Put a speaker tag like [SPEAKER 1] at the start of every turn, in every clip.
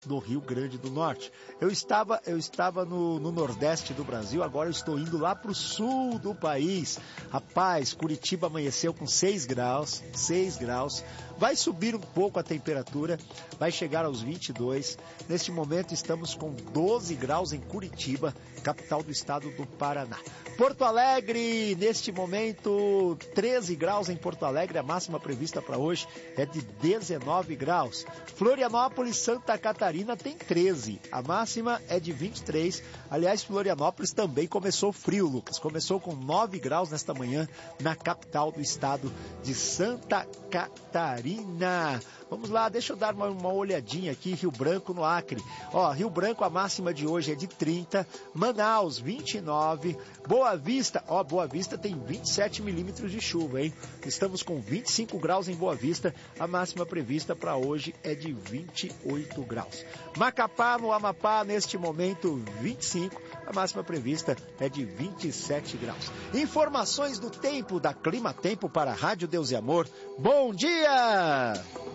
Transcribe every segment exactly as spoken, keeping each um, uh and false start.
[SPEAKER 1] no Rio Grande do Norte. Eu estava, eu estava no, no Nordeste do Brasil, agora eu estou indo lá para o Sul do país. Rapaz, Curitiba amanheceu com seis graus, seis graus. Vai subir um pouco a temperatura, vai chegar aos vinte e dois. Neste momento estamos com doze graus em Curitiba, capital do estado do Paraná. Porto Alegre, neste momento, treze graus em Porto Alegre, a máxima prevista para hoje é de dezenove graus. Florianópolis, Santa Catarina tem treze, a máxima é de vinte e três. Aliás, Florianópolis também começou frio, Lucas, começou com nove graus nesta manhã na capital do estado de Santa Catarina. Vamos lá, deixa eu dar uma, uma olhadinha aqui, Rio Branco no Acre. Ó, Rio Branco, a máxima de hoje é de trinta, Manaus, vinte e nove, Boa Vista, ó, Boa Vista tem vinte e sete milímetros de chuva, hein? Estamos com vinte e cinco graus em Boa Vista, a máxima prevista para hoje é de vinte e oito graus. Macapá, no Amapá, neste momento, vinte e cinco, a máxima prevista é de vinte e sete graus. Informações do tempo da Clima Tempo para a Rádio Deus e Amor. Bom dia!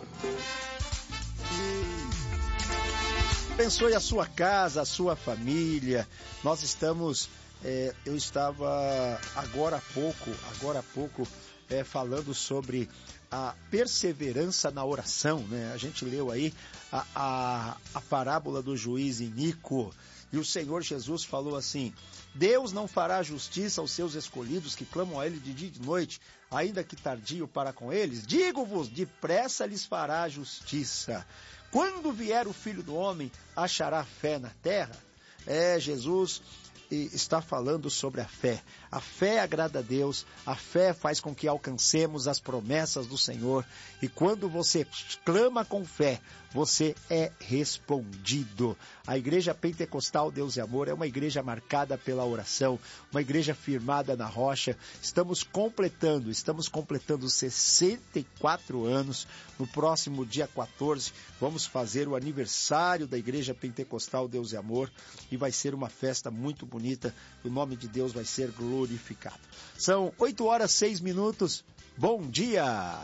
[SPEAKER 1] Abençoe a sua casa, a sua família. Nós estamos, é, eu estava agora há pouco, agora há pouco, é, falando sobre a perseverança na oração, né? A gente leu aí a, a, a parábola do juiz iníquo. E o Senhor Jesus falou assim: Deus não fará justiça aos seus escolhidos que clamam a Ele de dia e de noite, ainda que tardio para com eles? Digo-vos, depressa lhes fará justiça. Quando vier o Filho do Homem, achará fé na terra? É, Jesus está falando sobre a fé. A fé agrada a Deus, a fé faz com que alcancemos as promessas do Senhor, e quando você clama com fé, você é respondido. A Igreja Pentecostal Deus e Amor é uma igreja marcada pela oração, uma igreja firmada na rocha. Estamos completando, estamos completando sessenta e quatro anos. No próximo dia quatorze, vamos fazer o aniversário da Igreja Pentecostal Deus e Amor, e vai ser uma festa muito bonita. O nome de Deus vai ser glorificado. São oito horas e seis minutos. Bom dia!